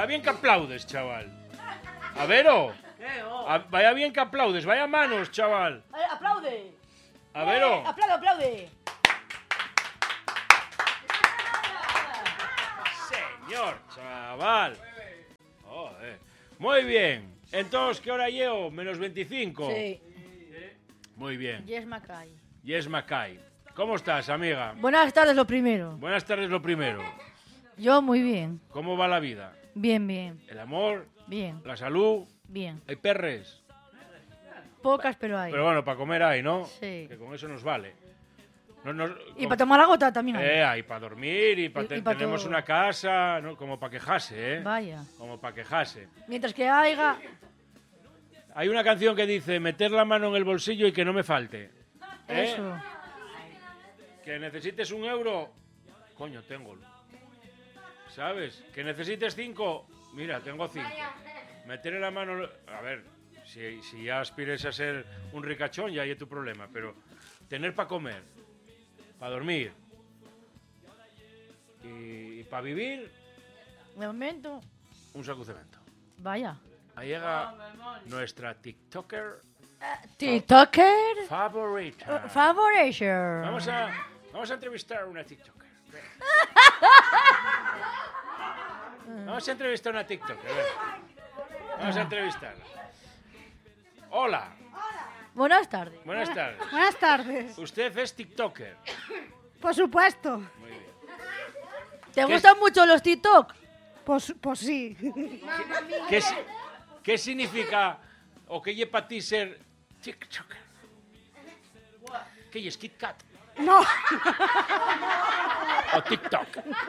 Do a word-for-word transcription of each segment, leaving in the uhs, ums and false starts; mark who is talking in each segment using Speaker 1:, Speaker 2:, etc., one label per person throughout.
Speaker 1: Vaya bien que aplaudes, chaval. A ver, oh. A, vaya bien que aplaudes, vaya manos, chaval.
Speaker 2: Eh, ¡Aplaude!
Speaker 1: A ver, oh.
Speaker 2: Eh, ¡Aplaude, aplaude!
Speaker 1: Señor, chaval. Joder. Muy bien. Entonces, ¿qué hora llevo? Menos veinticinco.
Speaker 2: Sí.
Speaker 1: Muy bien.
Speaker 2: Yes Mackay.
Speaker 1: Yes Mackay. ¿Cómo estás, amiga?
Speaker 2: Buenas tardes, lo primero.
Speaker 1: Buenas tardes, lo primero.
Speaker 2: Yo muy bien.
Speaker 1: ¿Cómo va la vida?
Speaker 2: Bien, bien.
Speaker 1: ¿El amor?
Speaker 2: Bien.
Speaker 1: ¿La salud?
Speaker 2: Bien.
Speaker 1: ¿Hay perres?
Speaker 2: Pocas, pero hay.
Speaker 1: Pero bueno, para comer hay, ¿no?
Speaker 2: Sí.
Speaker 1: Que con eso nos vale. No, no,
Speaker 2: Y
Speaker 1: con-
Speaker 2: para tomar agua también hay.
Speaker 1: Eh, hay para dormir y, para
Speaker 2: Y- y pa'
Speaker 1: tenemos
Speaker 2: todo.
Speaker 1: una casa, ¿no? Como para quejarse, ¿eh?
Speaker 2: Vaya.
Speaker 1: Como para quejarse.
Speaker 2: Mientras que haya...
Speaker 1: Hay una canción que dice meter la mano en el bolsillo y que no me falte. ¿Eh?
Speaker 2: Eso.
Speaker 1: Que necesites un euro, coño, tengo. ¿Sabes? Que necesites cinco, mira, tengo cinco. Meter en la mano, a ver, si, si ya aspires a ser un ricachón, ya hay tu problema, pero tener para comer, para dormir y, y para vivir,
Speaker 2: De momento...
Speaker 1: un saco de cemento.
Speaker 2: Vaya.
Speaker 1: Ahí llega nuestra TikToker
Speaker 2: TikToker...
Speaker 1: favorita.
Speaker 2: Favoracer.
Speaker 1: Vamos a, vamos a entrevistar a una TikToker. Ven. Vamos a entrevistar a una TikToker. Ven. Vamos a entrevistarla. Hola,
Speaker 2: Buenas tardes.
Speaker 1: buenas tardes.
Speaker 3: Buenas tardes.
Speaker 1: Usted es TikToker.
Speaker 3: Por supuesto.
Speaker 1: Muy bien.
Speaker 2: ¿Te
Speaker 1: ¿Qué
Speaker 2: gustan mucho los TikTok?
Speaker 3: Pues, pues sí.
Speaker 1: ¿Qué, si- qué significa o qué lleva para ti ser TikToker? ¿Qué es Kit Kat
Speaker 3: No.
Speaker 1: o TikTok?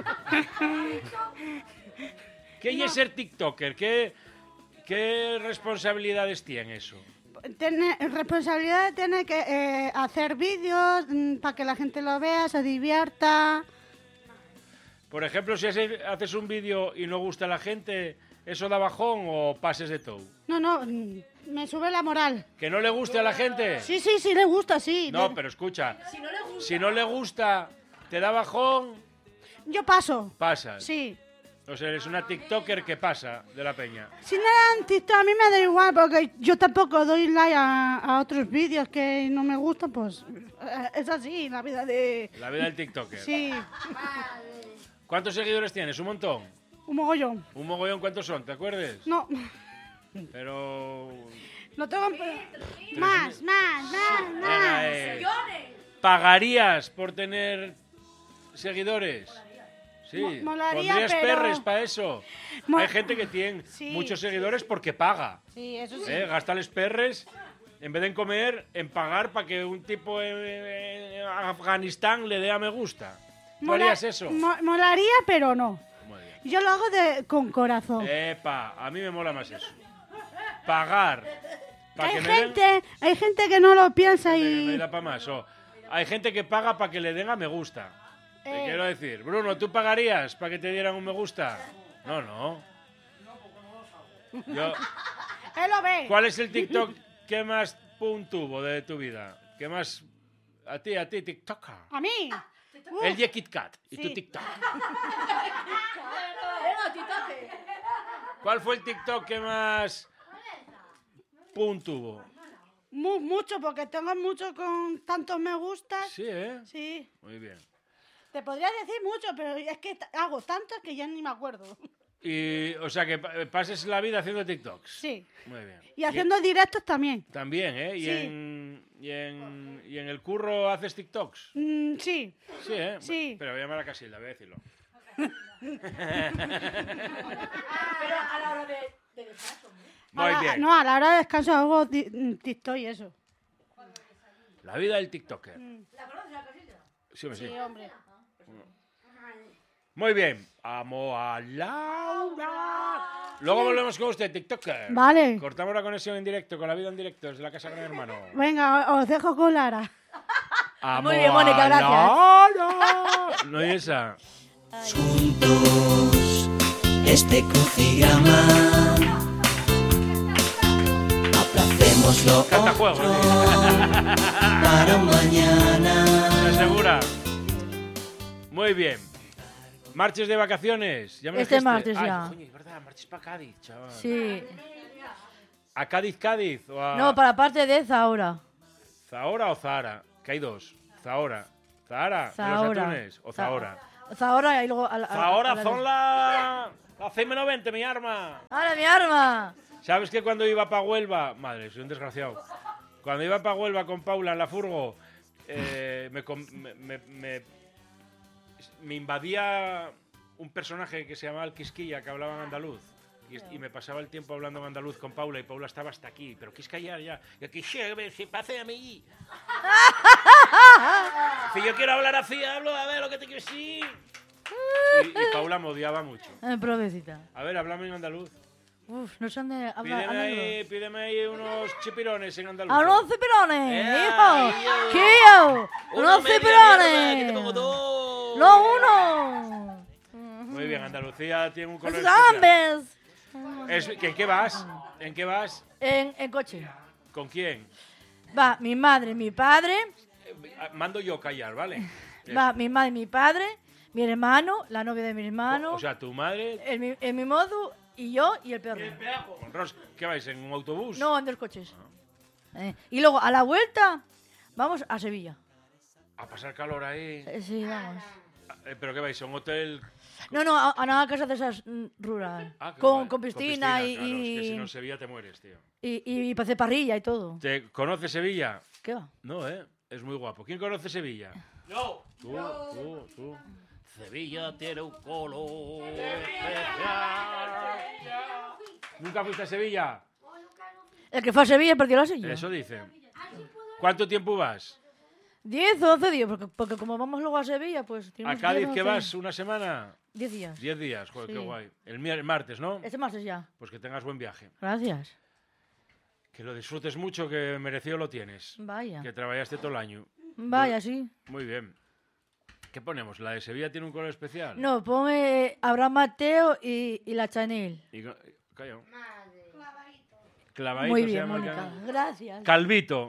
Speaker 1: ¿Qué es ser TikToker? ¿Qué, qué responsabilidades tiene eso?
Speaker 3: Tiene responsabilidad tiene que eh, hacer vídeos mm, para que la gente lo vea, se divierta.
Speaker 1: Por ejemplo, si hace- haces un vídeo y no gusta a la gente, ¿eso da bajón o pases de todo?
Speaker 3: No, no, mm, me sube la moral.
Speaker 1: ¿Que no le guste a la gente?
Speaker 3: Sí, sí, sí, le gusta, sí.
Speaker 1: No,
Speaker 3: Le-
Speaker 1: pero escucha, si no le gusta, te da bajón,
Speaker 3: Yo paso.
Speaker 1: pasas.
Speaker 3: Sí.
Speaker 1: O sea, eres una TikToker que pasa de la peña.
Speaker 3: Si no eran TikTok, a mí me da igual porque yo tampoco doy like a, a otros vídeos que no me gustan, pues eh, es así, la vida de...
Speaker 1: La vida del TikToker.
Speaker 3: Sí,
Speaker 1: ¿Cuántos seguidores tienes? ¿Un montón?
Speaker 3: un mogollón.
Speaker 1: ¿Un mogollón cuántos son? ¿Te acuerdas?
Speaker 3: No,
Speaker 1: Pero...
Speaker 3: no tengo... Más, más, más,
Speaker 1: Venga,
Speaker 3: más.
Speaker 1: eh, ¿pagarías por tener seguidores? Sí.
Speaker 3: Mo- molaría,
Speaker 1: ¿Pondrías
Speaker 3: pero-
Speaker 1: perres para eso?
Speaker 3: Mo-
Speaker 1: Hay gente que tiene
Speaker 3: Sí,
Speaker 1: muchos
Speaker 3: sí,
Speaker 1: seguidores porque paga.
Speaker 3: Sí, eso sí.
Speaker 1: ¿Eh? Gasta los perres en vez de en comer, en pagar para que un tipo en, en Afganistán le dé a me gusta. ¿Tú
Speaker 3: Mola-
Speaker 1: harías eso?
Speaker 3: mo- molaría, pero no.
Speaker 1: Muy bien.
Speaker 3: Yo lo hago de, con corazón.
Speaker 1: Epa, a mí me mola más eso. Pagar. Para
Speaker 3: hay
Speaker 1: que me den...
Speaker 3: gente, hay gente que no lo piensa
Speaker 1: Gente que no
Speaker 3: y...
Speaker 1: da pa' más. O hay gente que paga para que le den a me gusta. Te
Speaker 3: Eh.
Speaker 1: quiero decir, Bruno, ¿tú pagarías para que te dieran un me gusta? No, no. Yo,
Speaker 3: Él lo ve.
Speaker 1: ¿cuál es el TikTok que más pum tuvo de tu vida? ¿Qué más? A ti, a ti, TikToker.
Speaker 3: A mí. Uf,
Speaker 1: El de Kit Kat y tu
Speaker 3: Sí.
Speaker 1: TikTok. ¿Cuál fue el TikTok que más pum tuvo?
Speaker 3: mu- mucho, porque tengo mucho con tantos me gustas.
Speaker 1: Sí, ¿eh?
Speaker 3: Sí.
Speaker 1: Muy bien.
Speaker 3: Te podría decir mucho, pero es que t- hago tantos que ya ni me acuerdo.
Speaker 1: Y, o sea, que pa- pases la vida haciendo TikToks.
Speaker 3: Sí.
Speaker 1: Muy bien.
Speaker 3: Y haciendo directos también.
Speaker 1: También, ¿eh? Y,
Speaker 3: Sí.
Speaker 1: en, y, en, ¿Y en el curro haces TikToks?
Speaker 3: Mm, sí.
Speaker 1: Sí, ¿eh?
Speaker 3: Sí.
Speaker 1: Pero voy a llamar a Casilda, voy a decirlo.
Speaker 2: Pero a la hora de, de descanso, ¿no?
Speaker 1: Muy
Speaker 3: A la-
Speaker 1: bien.
Speaker 3: No, a la hora de descanso hago ti- mm, TikTok y eso.
Speaker 1: La vida del TikToker.
Speaker 2: ¿La conoces la casilla?
Speaker 1: Sí, hombre, sí.
Speaker 3: Sí, hombre.
Speaker 1: Muy bien. Amo a Laura. Luego volvemos con usted, TikToker.
Speaker 3: Vale.
Speaker 1: Cortamos la conexión en directo con la vida en directo desde la casa Gran Hermano.
Speaker 3: Venga, o- os dejo con Lara.
Speaker 1: Amo
Speaker 2: Muy bien, Mónica,
Speaker 1: a
Speaker 2: gracias.
Speaker 1: Laura. No hay esa.
Speaker 4: Juntos este crucigrama aplacemos lo
Speaker 1: Canta juego,
Speaker 4: otro
Speaker 1: ¿eh?
Speaker 4: para un mañana.
Speaker 1: ¿Estás segura? Muy bien. ¿Marches de vacaciones? Ya me
Speaker 5: Este
Speaker 1: dijiste.
Speaker 5: martes
Speaker 1: Ay,
Speaker 5: ya.
Speaker 1: coño, es verdad, marches para Cádiz, chaval.
Speaker 5: Sí.
Speaker 1: ¿A Cádiz, Cádiz? O a...
Speaker 5: No, para la parte de Zahora.
Speaker 1: ¿Zahora o Zahara? Que hay dos. Zahora. ¿Zahara? ¿De los
Speaker 5: Zahora.
Speaker 1: atunes? ¿O Zahora?
Speaker 5: Zahora y luego... A la, a la- a
Speaker 1: Zahora
Speaker 5: la-
Speaker 1: son la... Las seis menos veinte, mi arma.
Speaker 5: ¡Ahora mi arma!
Speaker 1: ¿Sabes que cuando iba para Huelva... Madre, soy un desgraciado. Cuando iba para Huelva con Paula en la furgo, eh, me, com- me, me, me- me invadía un personaje que se llamaba el Quisquilla, que hablaba en andaluz. Y, y me pasaba el tiempo hablando en andaluz con Paula y Paula estaba hasta aquí. Pero Quisquilla ya. Y aquí, se pase a mí. Si yo quiero hablar así, hablo, a ver lo que te quiero decir. Y, y Paula me odiaba mucho.
Speaker 5: Eh, provecita.
Speaker 1: A ver, háblame en andaluz.
Speaker 5: Uf, no son de... habla-
Speaker 1: Pídeme
Speaker 5: hablan
Speaker 1: ahí,
Speaker 5: los-
Speaker 1: pídeme ahí unos chipirones en andaluz.
Speaker 5: ¡Ah, unos cipirones!
Speaker 1: Eh,
Speaker 5: ¡Hijo!
Speaker 1: yo.
Speaker 5: ¡Tío!
Speaker 1: Una
Speaker 5: ¡Unos
Speaker 1: media mierda, que te
Speaker 5: cipirones!
Speaker 1: pongo dos.
Speaker 5: ¡No uno!
Speaker 1: Muy bien, Andalucía tiene un color
Speaker 5: ¡Los
Speaker 1: especial.
Speaker 5: hombres!
Speaker 1: Es- ¿En qué vas? ¿En qué vas?
Speaker 5: En, en coche.
Speaker 1: ¿Con quién?
Speaker 5: Va mi madre, mi padre,
Speaker 1: Eh, Mando yo callar, ¿vale?
Speaker 5: va mi madre, mi padre, mi hermano, la novia de mi hermano,
Speaker 1: O sea, tu madre...
Speaker 5: el, mi- el mi modo y yo y el perro.
Speaker 1: Con Ros, ¿qué vais? ¿En un autobús?
Speaker 5: No, en dos coches. Eh, y luego a la vuelta vamos a Sevilla.
Speaker 1: A pasar calor ahí.
Speaker 5: Eh, sí, vamos.
Speaker 1: Eh, ¿Pero qué vais? ¿A un hotel?
Speaker 5: No, no, a, a una casa de esas mm, rural.
Speaker 1: Ah, qué
Speaker 5: con,
Speaker 1: guay.
Speaker 5: con piscina y,
Speaker 1: claro, es que si
Speaker 5: y,
Speaker 1: no en Sevilla te mueres, tío.
Speaker 5: y, y para hacer parrilla y todo.
Speaker 1: ¿Te conoces Sevilla?
Speaker 5: ¿Qué va?
Speaker 1: No, ¿eh? Es muy guapo. ¿Quién conoce Sevilla? No. Tú, tú, tú. Sevilla tiene un color especial. ¿Nunca fuiste a Sevilla?
Speaker 5: El que fue a Sevilla perdió la silla.
Speaker 1: Eso dicen. ¿Cuánto tiempo vas?
Speaker 5: Diez o once días, porque, porque como vamos luego a Sevilla, pues...
Speaker 1: ¿A
Speaker 5: tenemos
Speaker 1: Cádiz
Speaker 5: diez,
Speaker 1: qué
Speaker 5: once.
Speaker 1: vas? ¿Una semana?
Speaker 5: Diez días.
Speaker 1: Diez días. Joder, qué
Speaker 5: Sí.
Speaker 1: guay. El, mier- el martes, ¿no?
Speaker 5: Este martes ya.
Speaker 1: Pues que tengas buen viaje.
Speaker 5: Gracias.
Speaker 1: Que lo disfrutes mucho, que merecido lo tienes.
Speaker 5: Vaya.
Speaker 1: Que trabajaste todo el año.
Speaker 5: Vaya, sí.
Speaker 1: Muy bien. ¿Qué ponemos? ¿La de Sevilla tiene un color especial?
Speaker 5: No, ponme Abraham Mateo y, y la Chanel.
Speaker 1: Y co- calla. Clavadito.
Speaker 5: Muy
Speaker 1: se
Speaker 5: bien,
Speaker 1: llama el
Speaker 5: Mónica.
Speaker 1: canal.
Speaker 5: Gracias.
Speaker 1: Calvito.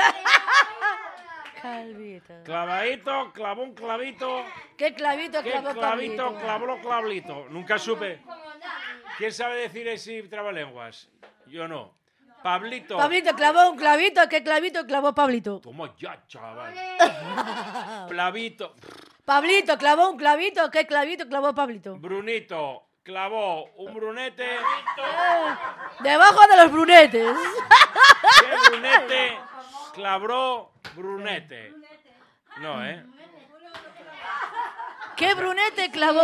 Speaker 5: Calvito.
Speaker 1: Clavadito, clavó un clavito.
Speaker 5: ¿Qué clavito
Speaker 1: ¿Qué
Speaker 5: clavó
Speaker 1: clavito,
Speaker 5: Pablito?
Speaker 1: clavó clablito? Nunca supe. ¿Quién sabe decir ese trabalenguas? Yo no. Pablito.
Speaker 5: Pablito clavó un clavito. ¿Qué clavito clavó Pablito?
Speaker 1: Toma ya, chaval. Plavito.
Speaker 5: Pablito clavó un clavito. ¿Qué clavito clavó Pablito?
Speaker 1: Brunito. Clavó un brunete.
Speaker 5: Debajo de los brunetes.
Speaker 1: ¿Qué brunete? Clabró brunete. No, ¿eh?
Speaker 5: ¿Qué brunete clavó